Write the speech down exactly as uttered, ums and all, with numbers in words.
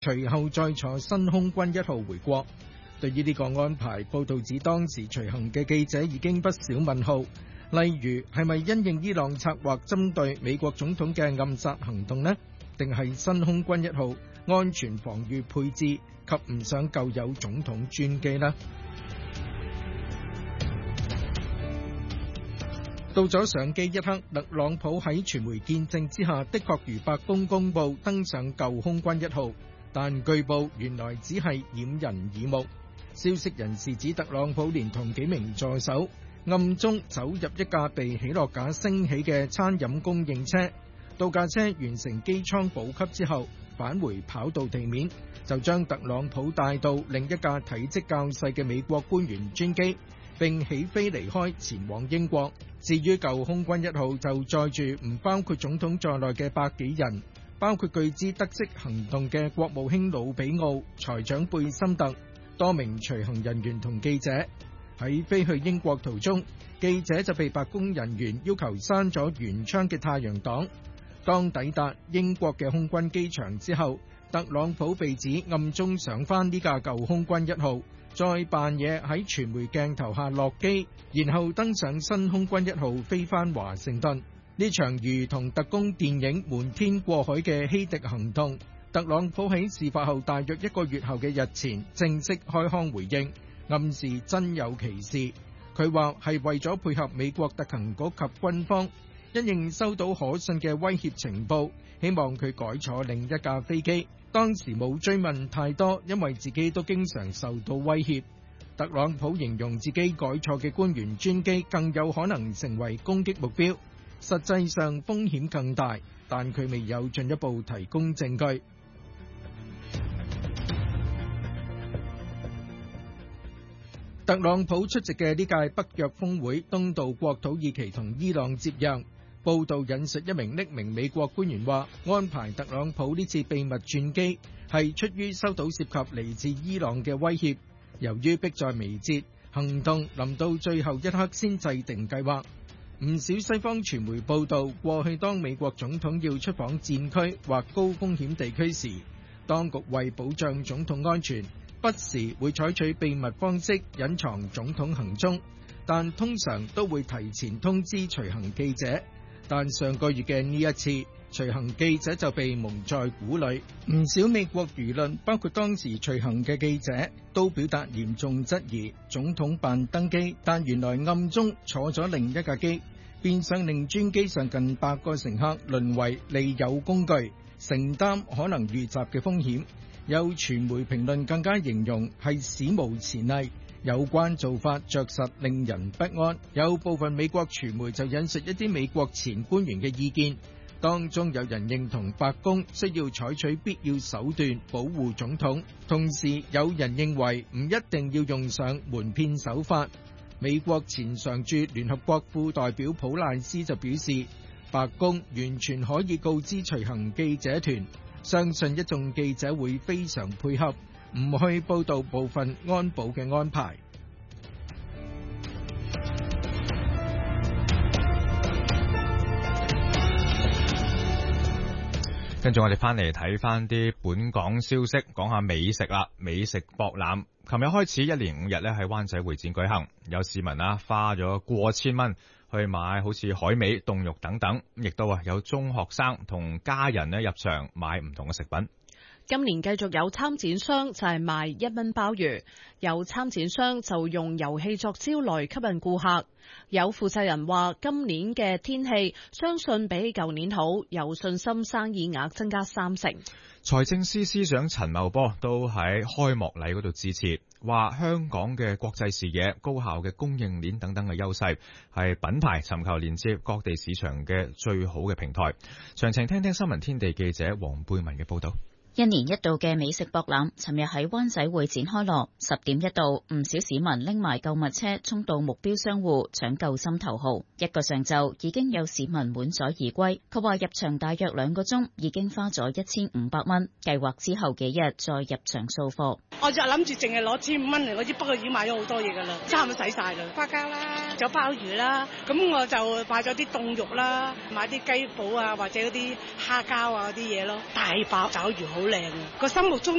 隨後再坐新空軍一號回國。對於呢個安排，報道指當時隨行嘅記者已經不少問號，例如係咪因應伊朗策劃針對美國總統嘅暗殺行動呢？定係新空軍一號安全防禦配置及唔上舊有總統專機呢？到咗上機一刻，特朗普喺傳媒見證之下，的確如白宮公佈登上舊空軍一號，但據報原來只係掩人耳目。消息人士指，特朗普連同幾名助手暗中走入一架被起落架升起嘅餐飲供應車，到架車完成機艙補給之後，返回跑道地面，就將特朗普帶到另一架體積較細嘅美國官員專機，並起飛離開前往英國。至於舊空軍一號就載住唔包括總統在內嘅百幾人，包括據知得悉行動嘅國務卿魯比奧、財長貝森特、多名隨行人員同記者。喺飛去英國途中，記者就被白宮人員要求閂咗原窗嘅太陽擋。當抵達英國嘅空軍機場之後，特朗普被指暗中上返呢架舊空軍一號，再扮嘢喺傳媒鏡頭下落機，然後登上新空軍一號飛返華盛頓。呢場如同特工電影瞞天過海嘅希迪行動，特朗普喺事發後大約一個月後嘅日前正式開腔回應，暗示真有其事。佢話係為咗配合美國特勤局及軍方，因應收到可信嘅威脅情報，希望佢改坐另一架飛機。當時冇追問太多，因為自己都經常受到威脅。特朗普形容自己改錯嘅官員專機更有可能成為攻擊目標，實際上風險更大，但佢未有進一步提供證據。特朗普出席嘅呢屆北約峰會，東道國土耳其同伊朗接壤。報道引述一名匿名美國官員話，安排特朗普呢次秘密轉機係出於收到涉及嚟自伊朗嘅威脅。由於迫在眉睫，行動臨到最後一刻先制定計劃。唔少西方傳媒報道，過去當美國總統要出訪戰區或高風險地區時，當局為保障總統安全，不時會採取秘密方式隱藏總統行蹤，但通常都會提前通知隨行記者。但上個月嘅呢一次，隨行記者就被蒙在鼓裏。唔少美國輿論，包括當時隨行嘅記者，都表達嚴重質疑。總統辦登機，但原來暗中坐咗另一架機，變相令專機上近百個乘客淪為利誘工具，承擔可能遇襲嘅風險。有傳媒評論更加形容係史無前例。有關做法着實令人不安。有部分美國傳媒就引述一啲美國前官員嘅意見，當中有人認同白宮需要採取必要手段保護總統，同時有人認為唔一定要用上瞞騙手法。美國前常駐聯合國副代表普賴斯就表示，白宮完全可以告知隨行記者團，相信一眾記者會非常配合，唔去報導部分安保嘅安排。 跟住我哋翻嚟睇翻啲本港消息，講下美食啦。美食博覽，琴日開始一連五日咧喺灣仔會展舉行，有市民啊花咗過千蚊去買好似海味、凍肉等等，亦都啊有中學生同家人咧入場買唔同嘅食品。 今年繼續有參展商就係賣一蚊鮑魚，有參展商就用遊戲作招來吸引顧客。有負責人話，今年嘅天氣相信比舊年好，有信心生意額增加三成。 財政司司長陳茂波都喺開幕禮嗰度致辭，話香港嘅國際視野、高效嘅供應鏈等等嘅優勢，係品牌尋求連接各地市場嘅最好嘅平台。詳情聽聽新聞天地記者黃貝文嘅報道。 一年一度嘅美食博覽，尋日喺灣仔會展開鑼，十點一度，唔少市民拎埋購物車衝到目標商戶搶購心頭好。一個上晝已經有市民滿載而歸。佢話入場大約兩個鐘，已經花咗一千五百蚊，計劃之後幾日再入場掃貨。 我就諗住淨係攞千五蚊嚟嗰啲，不過已經買咗好多嘢噶啦，差唔多使晒啦。花膠啦，仲有鮑魚啦，咁我就買咗啲凍肉啦，買啲雞脯啊，或者嗰啲蝦膠啊嗰啲嘢咯，大把鮑魚好靚啊，個心目中